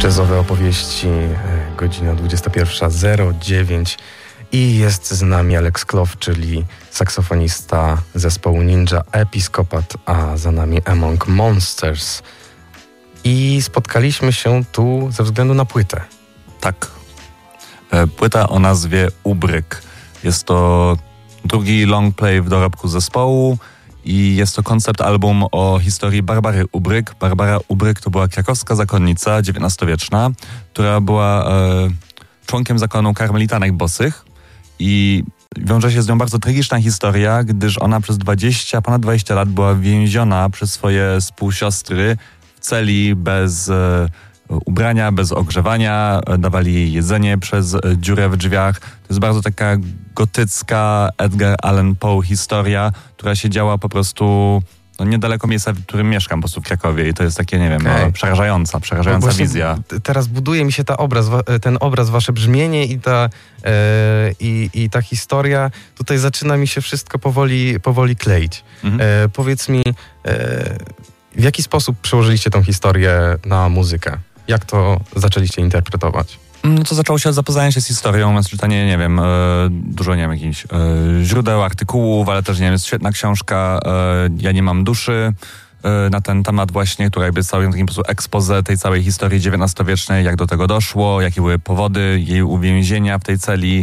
Jazzowe opowieści, godzina 21:09 i jest z nami Alex Kloff, czyli saksofonista zespołu Ninja Episkopat, a za nami Among Monsters. I spotkaliśmy się tu ze względu na płytę. Tak. Płyta o nazwie Ubryk. Jest to drugi long play w dorobku zespołu i jest to koncept album o historii Barbary Ubryk. Barbara Ubryk to była krakowska zakonnica XIX-wieczna, która była członkiem zakonu karmelitanek bosych i wiąże się z nią bardzo tragiczna historia, gdyż ona przez ponad 20 lat była więziona przez swoje współsiostry w celi bez ubrania, bez ogrzewania, dawali jej jedzenie przez dziurę w drzwiach. To jest bardzo taka gotycka Edgar Allan Poe historia, która się działa po prostu niedaleko miejsca, w którym mieszkam, po prostu w Krakowie, i to jest takie, nie wiem, przerażająca wizja. Teraz buduje mi się ten obraz, wasze brzmienie i ta historia. Tutaj zaczyna mi się wszystko powoli kleić. Powiedz mi, w jaki sposób przełożyliście tą historię na muzykę? Jak to zaczęliście interpretować? No to zaczęło się od zapoznania się z historią, z czytania, nie wiem, dużo, nie wiem, jakichś źródeł, artykułów, ale też, nie wiem, jest świetna książka Ja nie mam duszy na ten temat właśnie, która jakby jest całym takim po prostu expose tej całej historii XIX-wiecznej, jak do tego doszło, jakie były powody jej uwięzienia w tej celi.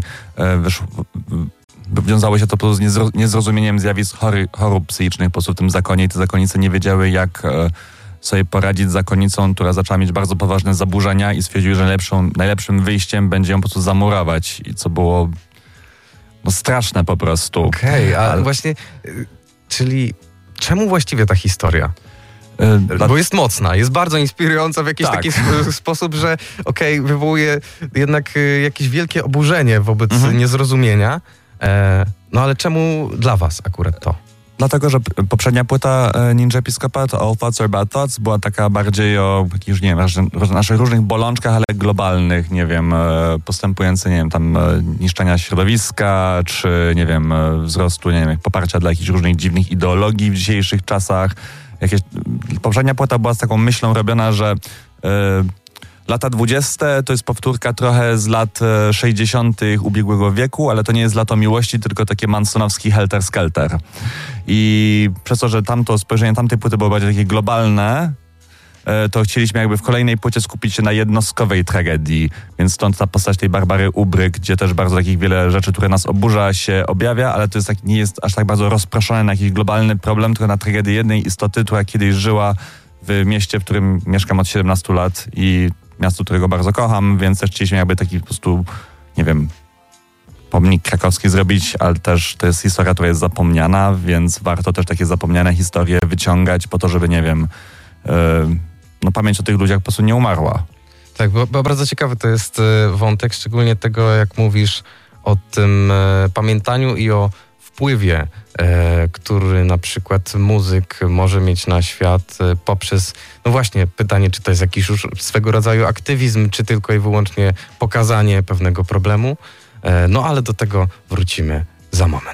Wiązało się to po prostu z niezrozumieniem zjawisk chorób psychicznych po prostu w tym zakonie i te zakonnice nie wiedziały, jak sobie poradzić z zakonnicą, która zaczęła mieć bardzo poważne zaburzenia i stwierdziły, że najlepszym wyjściem będzie ją po prostu zamurować, i co było straszne po prostu. Okej, a właśnie, czyli czemu właściwie ta historia? Bo jest mocna, jest bardzo inspirująca w jakiś taki sposób, że wywołuje jednak jakieś wielkie oburzenie wobec niezrozumienia. No ale czemu dla was akurat to? Dlatego, że poprzednia płyta Ninja Episkopat, All Thoughts Are Bad Thoughts, była taka bardziej o jakichś, nie wiem, naszych różnych bolączkach, ale globalnych, nie wiem, postępujące, nie wiem, tam niszczenia środowiska, czy, nie wiem, wzrostu, nie wiem, poparcia dla jakichś różnych dziwnych ideologii w dzisiejszych czasach. Poprzednia płyta była z taką myślą robiona, że lata 20. to jest powtórka trochę z lat 60. ubiegłego wieku, ale to nie jest lato miłości, tylko takie mansonowski helter-skelter. I przez to, że spojrzenie tamtej płyty było bardziej takie globalne, to chcieliśmy jakby w kolejnej płycie skupić się na jednostkowej tragedii. Więc stąd ta postać tej Barbary Ubryk, gdzie też bardzo takich wiele rzeczy, które nas oburza, się objawia, ale to jest nie jest aż tak bardzo rozproszone na jakiś globalny problem, tylko na tragedię jednej istoty, która kiedyś żyła w mieście, w którym mieszkam od 17 lat i miasto, którego bardzo kocham, więc też chcieliśmy jakby taki po prostu, nie wiem, pomnik krakowski zrobić, ale też to jest historia, która jest zapomniana, więc warto też takie zapomniane historie wyciągać po to, żeby, nie wiem, pamięć o tych ludziach po prostu nie umarła. Tak, bo bardzo ciekawy to jest wątek, szczególnie tego, jak mówisz o tym pamiętaniu i o wpływie, który na przykład muzyk może mieć na świat poprzez, no właśnie, pytanie, czy to jest jakiś już swego rodzaju aktywizm, czy tylko i wyłącznie pokazanie pewnego problemu. No ale do tego wrócimy za moment.